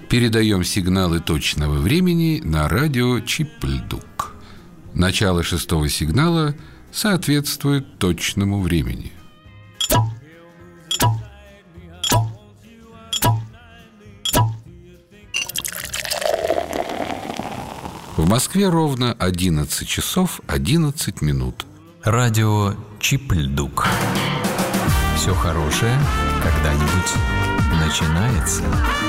Передаем сигналы точного времени на радио Чип-Льдук. Начало 6-го сигнала соответствует точному времени. В Москве ровно 11 часов 11 минут. Радио Чип-Льдук. Все хорошее когда-нибудь начинается.